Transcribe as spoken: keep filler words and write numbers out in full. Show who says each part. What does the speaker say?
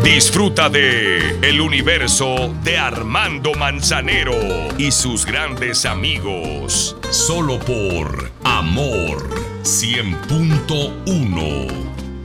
Speaker 1: Disfruta de El universo de Armando Manzanero y sus grandes amigos. Solo por Amor cien punto uno.